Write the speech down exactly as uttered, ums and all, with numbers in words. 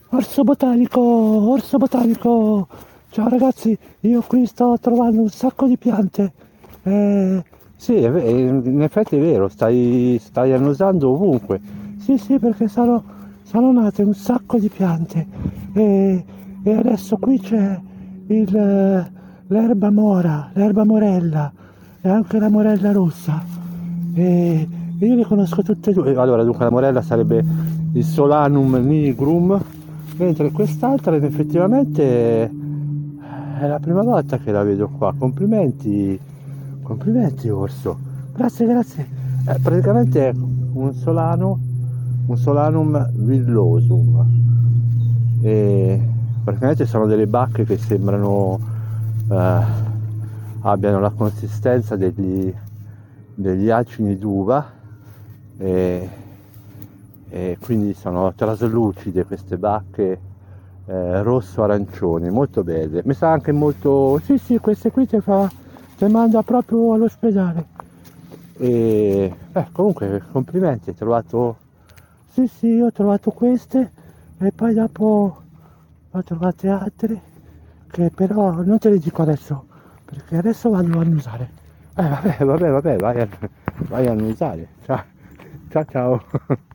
Orso botanico, orso botanico. Ciao ragazzi, io qui sto trovando un sacco di piante. Eh, sì, è ve- in effetti è vero, stai, stai annusando ovunque. Sì, sì, perché sono, sono nate un sacco di piante. E, e adesso qui c'è il, eh, l'erba mora, l'erba morella e anche la morella rossa. E io le conosco tutte e due. Allora, dunque, la morella sarebbe il Solanum nigrum, mentre quest'altra effettivamente è la prima volta che la vedo qua. Complimenti, complimenti orso. Grazie, grazie. Eh, praticamente è un solano, un Solanum villosum. E praticamente sono delle bacche che sembrano eh, abbiano la consistenza degli, degli acini d'uva e, e quindi sono traslucide queste bacche eh, rosso-arancioni, molto belle. Mi sa anche molto... Sì, sì, queste qui ti fa... ti manda proprio all'ospedale. E eh, comunque complimenti, hai trovato... Sì, sì, io ho trovato queste e poi dopo ho trovate altre che però non te le dico adesso perché adesso vado a annusare. Eh vabbè, vabbè, vabbè, vai a, vai a annusare. Ciao, ciao, ciao.